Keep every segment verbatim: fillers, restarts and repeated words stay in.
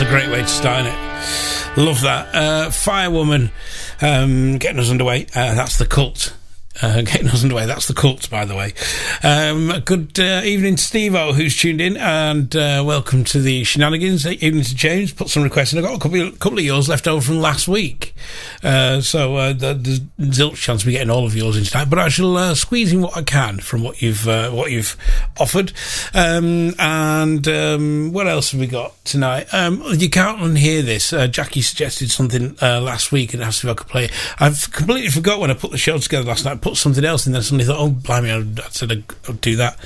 That's a great way to start it. Love that. Uh, Firewoman, um, getting us underway. Uh, that's the Cult. Uh, getting us underway. That's the Cult, by the way. Um, good uh, evening to Steve-O, who's tuned in, and uh, welcome to the Shenanigans. Evening to James. Put some requests in. I've got a couple of, couple of yours left over from last week. Uh, so uh, there's zilch chance of me getting all of yours in tonight, but I shall uh, squeeze in what I can from what you've uh, what you've offered. Um, and um, what else have we got tonight? Um, you can't unhear this. Uh, Jackie suggested something uh, last week and asked if I could play it. I've completely forgot when I put the show together last night. I put something else in there. Suddenly thought, oh blimey, I said I'd, I'd do that.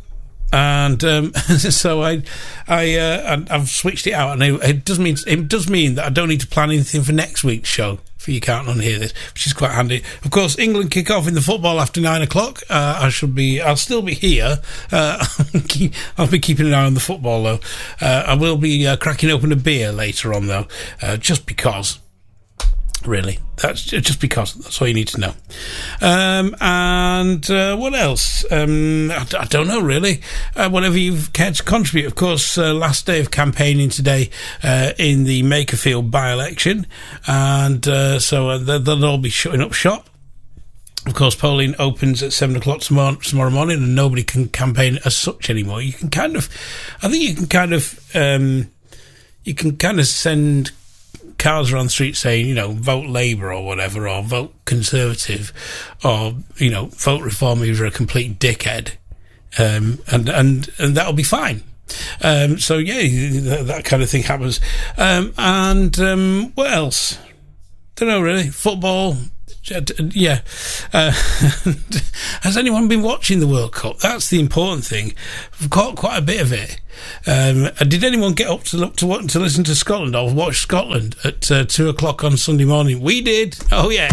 And um, so I, I, uh, I've switched it out, and it, it does mean it does mean that I don't need to plan anything for next week's show. For you can't unhear this, which is quite handy. Of course, England kick off in the football after nine o'clock. Uh, I should be, I'll still be here. Uh, I'll be keeping an eye on the football though. Uh, I will be uh, cracking open a beer later on though, uh, just because. Really, that's just because. That's all you need to know. Um, and uh, what else? Um, I, I don't know, really. Uh, whatever you've cared to contribute. Of course, uh, last day of campaigning today uh, in the Makerfield by-election. And uh, so uh, they'll, they'll all be shutting up shop. Of course, polling opens at seven o'clock tomorrow, tomorrow morning, and nobody can campaign as such anymore. You can kind of... I think you can kind of... Um, you can kind of send... cards around the street saying, you know, vote Labour or whatever, or vote Conservative, or, you know, vote Reform if you're a complete dickhead, um, and, and, and that'll be fine. Um, so, yeah, that, that kind of thing happens. Um, and um, what else? Don't know, really. Football. Yeah. Uh, has anyone been watching the World Cup? That's the important thing. We've caught quite a bit of it. Um, did anyone get up to look to to listen to Scotland or watch Scotland at uh, two o'clock on Sunday morning? We did. Oh yes.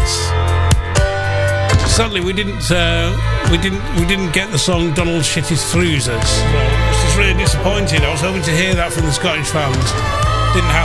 Sadly, we didn't. Uh, we didn't. We didn't get the song "Donald Shit His Through Us." Well, this is really disappointing. I was hoping to hear that from the Scottish fans. Didn't happen.